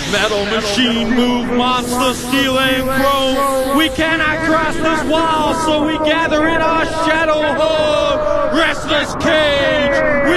Metal machine move, monster steel and chrome. We cannot cross this wall, so we gather in our shadow hole. Restless cage.